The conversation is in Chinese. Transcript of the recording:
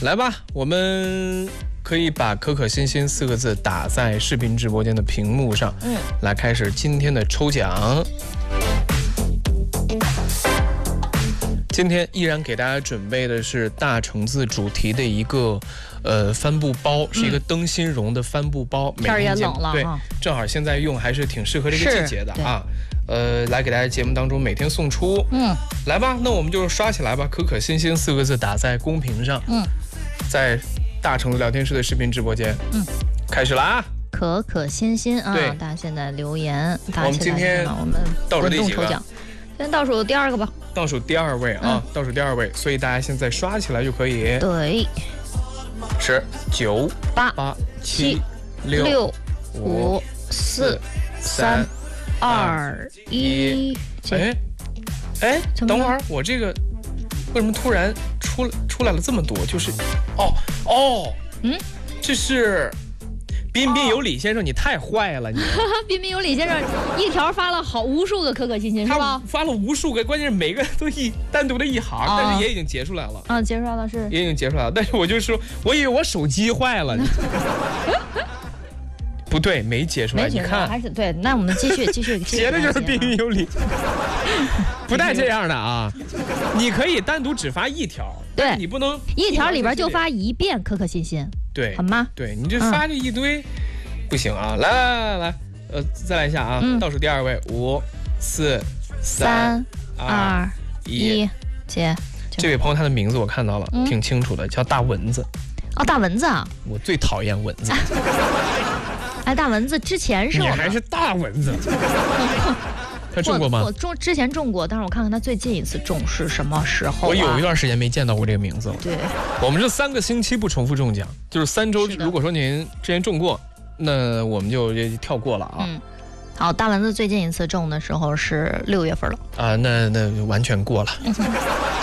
来吧，我们可以把可可欣欣4个字打在视频直播间的屏幕上，来开始今天的抽奖。今天依然给大家准备的是大橙子主题的一个帆布包，是一个灯芯绒的帆布包。 天也冷了， 对，正好现在用还是挺适合这个季节的啊。来给大家节目当中每天送出。来吧，那我们就刷起来吧。可可欣欣4个字打在公屏上。在大橙子聊天室的视频直播间。开始了啊。 可可欣欣啊， 对， 大家现在留言。 我们今天我们倒数第几个？ 先倒数第2个吧。 倒数第2位啊，倒数第2位，所以大家现在刷起来就可以。 对 ，10、9、8、7、6、5、4、3、2、1。哎，等会儿，我这个为什么突然出来了这么多？就是这是彬彬有礼先生，你太坏了你！ 彬彬有礼先生一条发了无数个可可欣欣，是吧？ 他发了无数个，关键是每个都单独的一行，但是也已经截出来了。 截出来了是？ 也已经截出来了，但是我就说，我以为我手机坏了。不对，没截出来。你看， 还是对。那我们继续。 截的就是彬彬有礼，不带这样的啊！你可以单独只发一条，对，你不能一条里边就发1遍可可欣欣。 对， 好吗？ 对，你这发这一堆，不行啊！来，再来一下啊！倒数第2位，5、4、3、2、1， 姐， 这位朋友他的名字我看到了，挺清楚的，叫大蚊子。 大蚊子啊！ 我最讨厌蚊子。 哎，大蚊子之前是你还是大蚊子。他中过吗？ 我之前中过，但是我看看他最近一次中是什么时候。 我有一段时间没见到过这个名字了。 对， 我们是3个星期不重复中奖，就是3周。如果说您之前中过，那我们就跳过了啊。 好，大蚊子最近一次中的时候是6月份了。 啊，那完全过了。